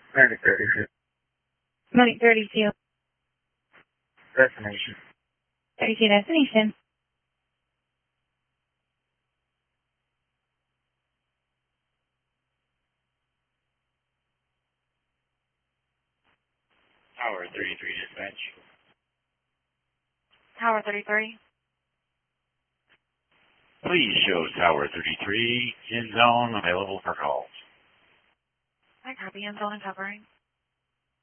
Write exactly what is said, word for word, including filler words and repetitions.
Medic thirty-two. Medic thirty-two. Destination. thirty-two destination. Tower thirty-three dispatch. Tower thirty-three. Please show Tower thirty-three in zone available for calls. I copy. I'm zone and covering.